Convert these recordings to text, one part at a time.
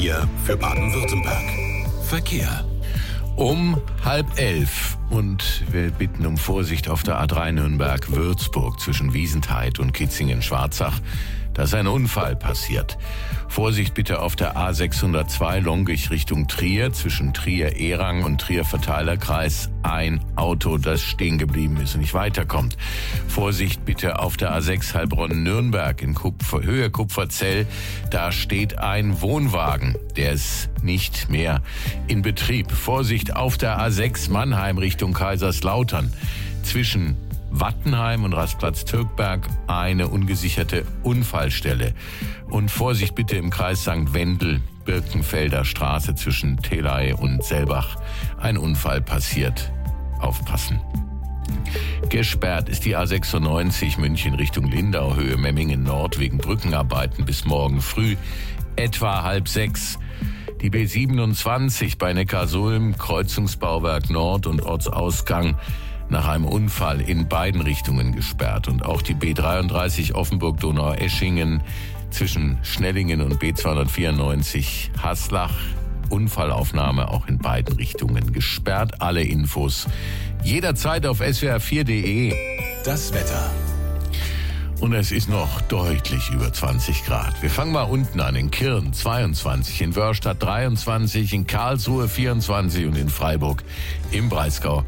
Hier für Baden-Württemberg. Verkehr. Um 10:30 und wir bitten um Vorsicht auf der A3 Nürnberg-Würzburg zwischen Wiesentheid und Kitzingen-Schwarzach. Da ist ein Unfall passiert. Vorsicht bitte auf der A602 Longich Richtung Trier zwischen Trier-Erang und Trier-Verteilerkreis. Ein Auto, das stehen geblieben ist und nicht weiterkommt. Vorsicht bitte auf der A6 Heilbronn-Nürnberg in Höhe Kupferzell. Da steht ein Wohnwagen, der ist nicht mehr in Betrieb. Vorsicht auf der A6 Mannheim Richtung Kaiserslautern zwischen Wattenheim und Rastplatz Türkberg eine ungesicherte Unfallstelle. Und Vorsicht bitte im Kreis St. Wendel, Birkenfelder Straße zwischen Telei und Selbach. Ein Unfall passiert. Aufpassen. Gesperrt ist die A96 München Richtung Lindau, Höhe Memmingen Nord wegen Brückenarbeiten bis morgen früh etwa 5:30. Die B27 bei Neckarsulm, Kreuzungsbauwerk Nord und Ortsausgang nach einem Unfall in beiden Richtungen gesperrt. Und auch die B33 Offenburg-Donaueschingen zwischen Schnellingen und B294 Haslach. Unfallaufnahme auch in beiden Richtungen gesperrt. Alle Infos jederzeit auf swr4.de. Das Wetter. Und es ist noch deutlich über 20 Grad. Wir fangen mal unten an. In Kirn 22, in Wörstadt 23, in Karlsruhe 24 und in Freiburg im Breisgau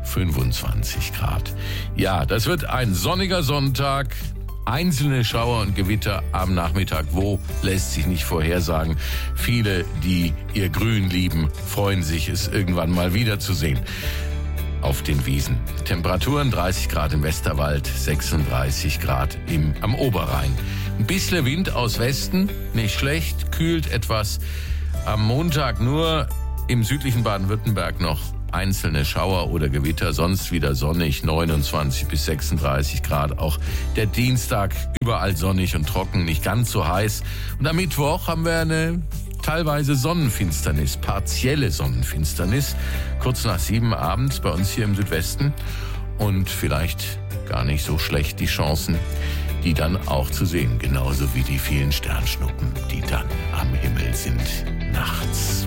25 Grad. Ja, das wird ein sonniger Sonntag. Einzelne Schauer und Gewitter am Nachmittag. Wo, lässt sich nicht vorhersagen. Viele, die ihr Grün lieben, freuen sich, es irgendwann mal wiederzusehen. Auf den Wiesen. Temperaturen 30 Grad im Westerwald, 36 Grad am Oberrhein. Ein bisschen Wind aus Westen, nicht schlecht, kühlt etwas. Am Montag nur im südlichen Baden-Württemberg noch einzelne Schauer oder Gewitter, sonst wieder sonnig, 29 bis 36 Grad. Auch der Dienstag überall sonnig und trocken, nicht ganz so heiß. Und am Mittwoch haben wir eine teilweise Sonnenfinsternis, partielle Sonnenfinsternis, kurz nach 7 abends bei uns hier im Südwesten. Und vielleicht gar nicht so schlecht die Chancen, die dann auch zu sehen, genauso wie die vielen Sternschnuppen, die dann am Himmel sind nachts.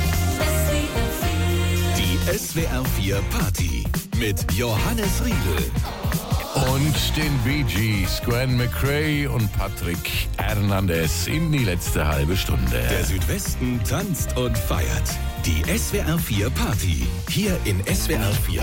SWR4 Party mit Johannes Riedel. Und den Bee Gees, Gwen McRae und Patrick Hernandez in die letzte halbe Stunde. Der Südwesten tanzt und feiert. Die SWR4 Party. Hier in SWR4